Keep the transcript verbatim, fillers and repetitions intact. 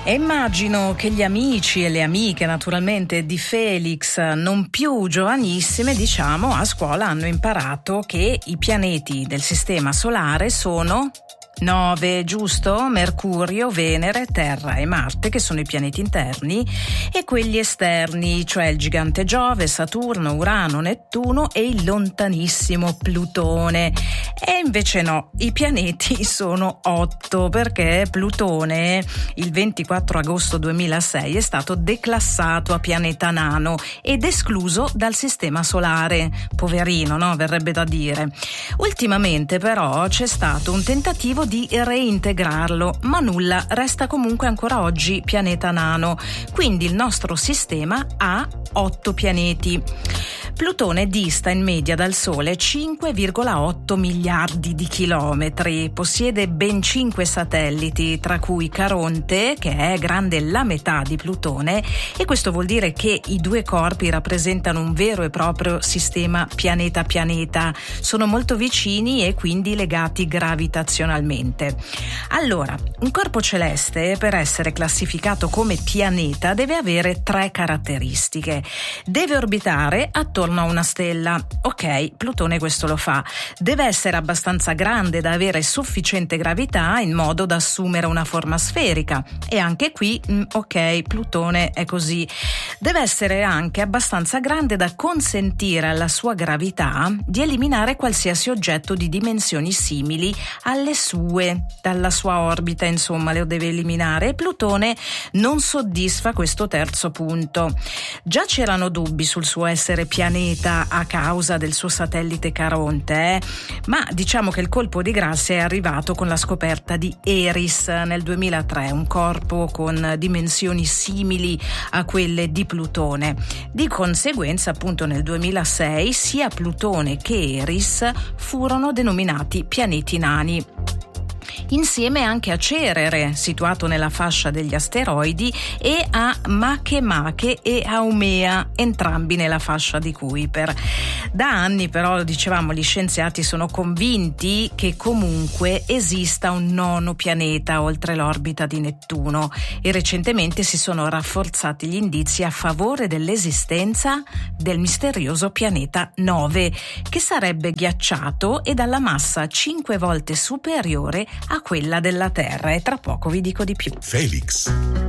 E immagino che gli amici e le amiche, naturalmente, di Felix, non più giovanissime, diciamo, a scuola hanno imparato che i pianeti del sistema solare sono nove, giusto? Mercurio, Venere, Terra e Marte, che sono i pianeti interni, e quelli esterni, cioè il gigante Giove, Saturno, Urano, Nettuno e il lontanissimo Plutone. E invece no, i pianeti sono otto, perché Plutone il ventiquattro agosto duemilasei è stato declassato a pianeta nano ed escluso dal sistema solare. Poverino, no? Verrebbe da dire. Ultimamente però c'è stato un tentativo di reintegrarlo, ma nulla, resta comunque ancora oggi pianeta nano, quindi il nostro sistema ha otto pianeti. Plutone dista in media dal Sole cinque virgola otto miliardi di chilometri, possiede ben cinque satelliti, tra cui Caronte, che è grande la metà di Plutone, e questo vuol dire che i due corpi rappresentano un vero e proprio sistema pianeta-pianeta, sono molto vicini e quindi legati gravitazionalmente. Allora, un corpo celeste, per essere classificato come pianeta, deve avere tre caratteristiche. Deve orbitare attorno a una stella. Ok, Plutone questo lo fa. Deve essere abbastanza grande da avere sufficiente gravità in modo da assumere una forma sferica. E anche qui, ok, Plutone è così. Deve essere anche abbastanza grande da consentire alla sua gravità di eliminare qualsiasi oggetto di dimensioni simili alle sue, dalla sua orbita, insomma, lo deve eliminare. E Plutone non soddisfa questo terzo punto. Già c'erano dubbi sul suo essere pianeta a causa del suo satellite Caronte, eh? ma diciamo che il colpo di grazia è arrivato con la scoperta di Eris nel duemilatré, un corpo con dimensioni simili a quelle di Plutone. Di conseguenza, appunto, nel duemilasei sia Plutone che Eris furono denominati pianeti nani, insieme anche a Cerere, situato nella fascia degli asteroidi, e a Makemake e Haumea, entrambi nella fascia di Kuiper. Da anni però, dicevamo, gli scienziati sono convinti che comunque esista un nono pianeta oltre l'orbita di Nettuno, e recentemente si sono rafforzati gli indizi a favore dell'esistenza del misterioso pianeta nove, che sarebbe ghiacciato e dalla massa cinque volte superiore a quella della Terra, e tra poco vi dico di più. Felix.